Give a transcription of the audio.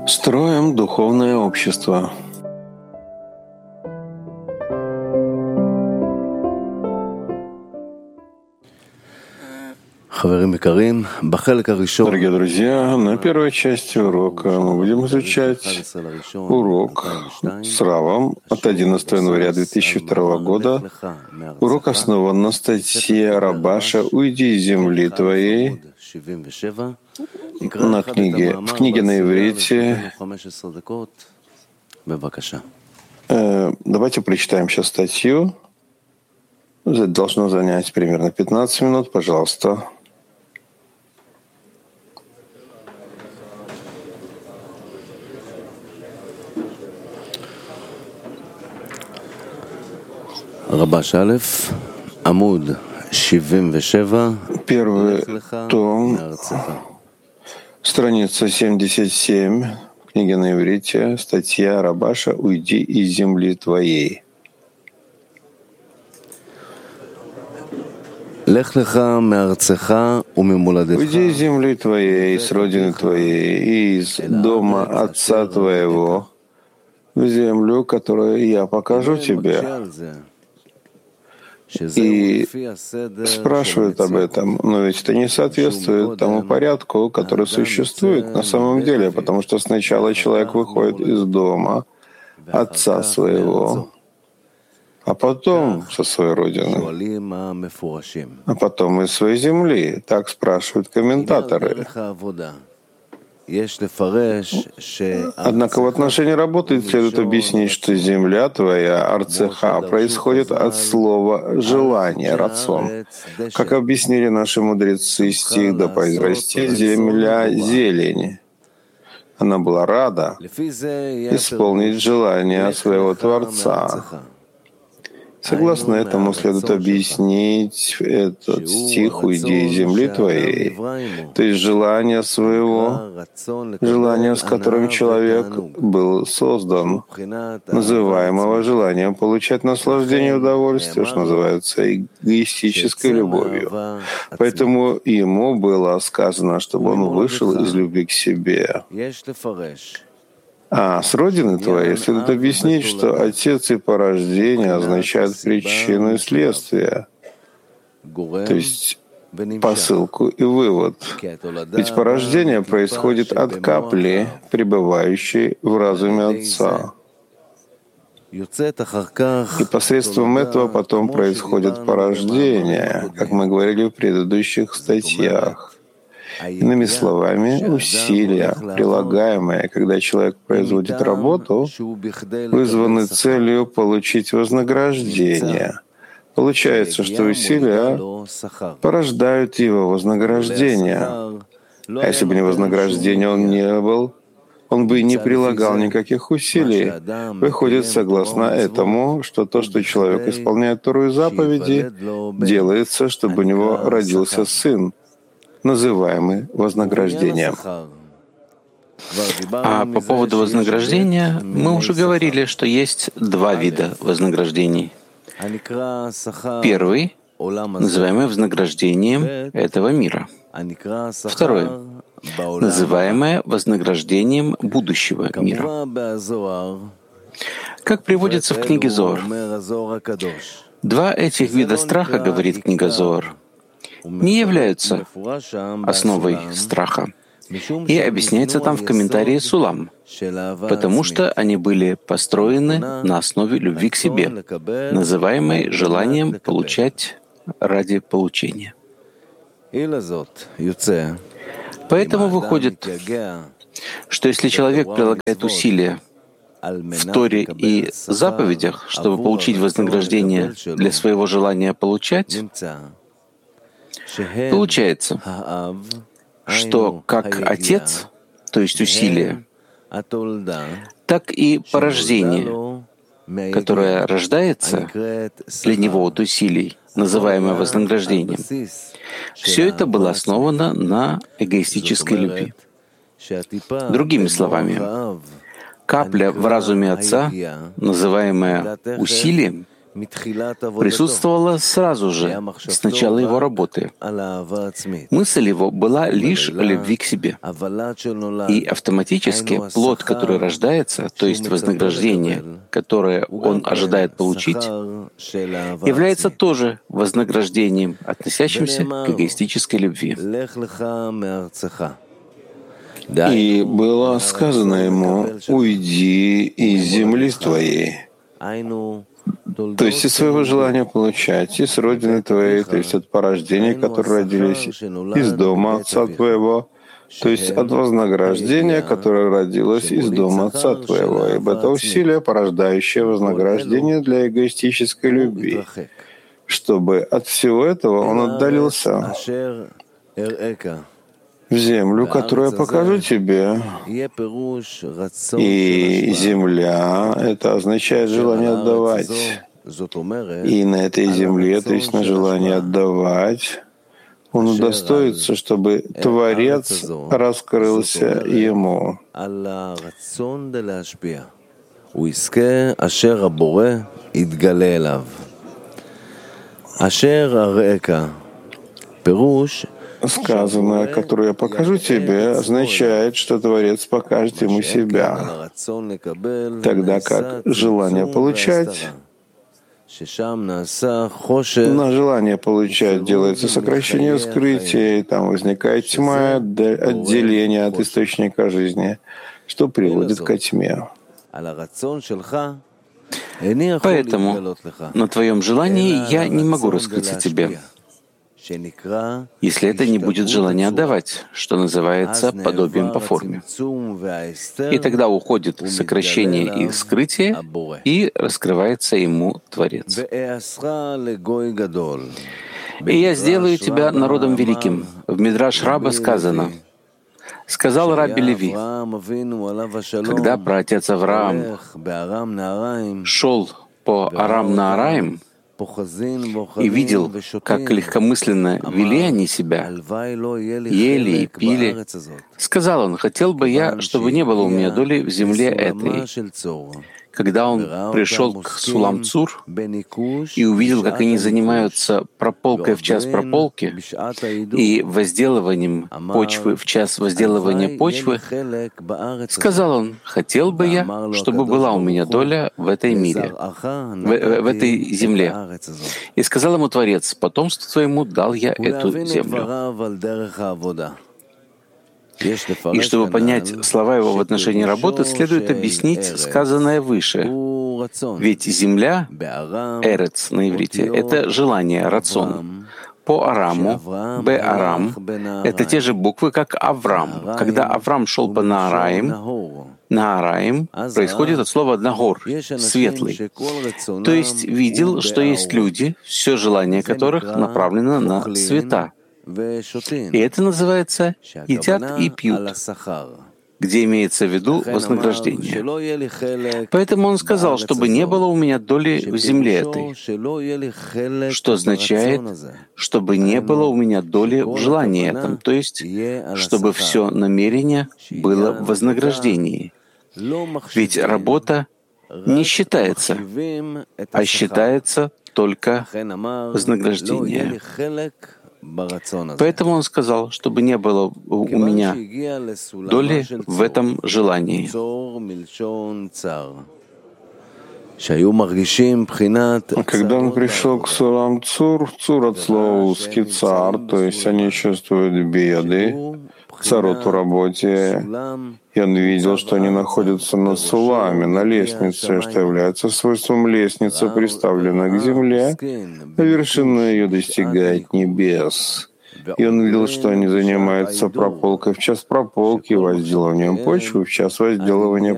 Строим духовное общество. Дорогие друзья, на первой части урока мы будем изучать урок с Равом от 11 января 2002 года. Урок основан на статье Рабаша «Уйди из земли твоей» в книге на иврите. Давайте прочитаем сейчас статью. Это должно занять примерно 15 минут. Пожалуйста. Рабаш Алеф, Амуд 77, Первый том, страница 77, книга на иврите, статья Рабаша «Уйди из земли твоей». «Уйди из земли твоей, с родины твоей, и из дома отца твоего, в землю, которую я покажу тебе». И спрашивают об этом, но ведь это не соответствует тому порядку, который существует на самом деле, потому что сначала человек выходит из дома отца своего, а потом со своей родины, а потом из своей земли. Так спрашивают комментаторы. Однако в отношении работы следует объяснить, что земля твоя, арцеха, происходит от слова «желание», рацион. Как объяснили наши мудрецы, стих «да произрастет земля зелень». Она была рада исполнить желание своего Творца. Согласно этому следует объяснить этот стих «Уйди из земли твоей», то есть желание своего, желание, с которым человек был создан, называемого желанием получать наслаждение и удовольствие, что называется эгоистической любовью. Поэтому ему было сказано, чтобы он вышел из любви к себе. А с родины твоей следует объяснить, что отец и порождение означают причину и следствие, то есть посылку и вывод. Ведь порождение происходит от капли, пребывающей в разуме отца. И посредством этого потом происходит порождение, как мы говорили в предыдущих статьях. Иными словами, усилия, прилагаемые, когда человек производит работу, вызваны целью получить вознаграждение. Получается, что усилия порождают его вознаграждение. А если бы не вознаграждение он бы не прилагал никаких усилий. Выходит, согласно этому, что то, что человек исполняет Тору и заповеди, делается, чтобы у него родился сын, называемый вознаграждением. А по поводу вознаграждения мы уже говорили, что есть два вида вознаграждений. Первый, называемый вознаграждением этого мира. Второе, называемое вознаграждением будущего мира. Как приводится в книге Зоар, два этих вида страха, говорит книга Зоар, не являются основой страха. И объясняется там в комментарии Сулам, потому что они были построены на основе любви к себе, называемой желанием получать ради получения. Поэтому выходит, что если человек прилагает усилия в Торе и заповедях, чтобы получить вознаграждение для своего желания получать, получается, что как отец, то есть усилие, так и порождение, которое рождается для него от усилий, называемое вознаграждением, все это было основано на эгоистической любви. Другими словами, капля в разуме отца, называемая усилием, присутствовала сразу же, с начала его работы. Мысль его была лишь о любви к себе. И автоматически плод, который рождается, то есть вознаграждение, которое он ожидает получить, является тоже вознаграждением, относящимся к эгоистической любви. И было сказано ему: «Уйди из земли твоей». То есть из своего желания получать, из родины твоей, то есть от порождений, которые родились из дома отца твоего, то есть от вознаграждения, которое родилось из дома отца твоего. Ибо это усилие, порождающее вознаграждение для эгоистической любви, чтобы от всего этого он отдалился в землю, которую я покажу тебе. И земля — это означает желание отдавать. И на этой земле, то есть на желании отдавать, он удостоится, чтобы Творец раскрылся ему. Сказанное, которое я покажу тебе, означает, что Творец покажет ему себя, тогда как желание получать, на желание получать делается сокращение скрытия, и там возникает тьма, отделение от источника жизни, что приводит ко тьме. Поэтому на твоем желании я не могу раскрыться тебе, если это не будет желание отдавать, что называется подобием по форме. И тогда уходит сокращение и скрытие, и раскрывается ему Творец. «И я сделаю тебя народом великим». В Мидраш Раба сказано, сказал Рабби Леви, когда праотец Авраам шел по Арам-Наараим, и видел, как легкомысленно вели они себя, ели и пили, сказал он: «Хотел бы я, чтобы не было у меня доли в земле этой». Когда он пришел к Сулам-Цур и увидел, как они занимаются прополкой в час прополки и возделыванием почвы в час возделывания почвы, сказал он: «Хотел бы я, чтобы была у меня доля в этой мире, в этой земле». И сказал ему Творец: «Потомству твоему дал я эту землю». И чтобы понять слова его в отношении работы, следует объяснить сказанное выше. Ведь земля, эрец на иврите, это желание, рацион. По Араму, Б-Арам, это те же буквы, как Аврам. Когда Аврам шел по Наараим происходит от слова «нагор» — «светлый». То есть видел, что есть люди, все желание которых направлено на света. И это называется «едят и пьют», где имеется в виду вознаграждение. Поэтому он сказал, чтобы не было у меня доли в земле этой, что означает, чтобы не было у меня доли в желании этом, то есть, чтобы все намерение было в вознаграждении. Ведь работа не считается, а считается только вознаграждение. Поэтому он сказал, чтобы не было у меня доли в этом желании. Когда он пришел к Сулам-Цур, Цур от слова узкий цар, то есть они чувствуют беды, царот в работе, и он видел, что они находятся на Суламе, на лестнице, что является свойством лестницы, приставленной к земле, а вершина ее достигает небес. И он видел, что они занимаются прополкой в час прополки, возделыванием почвы в час возделывания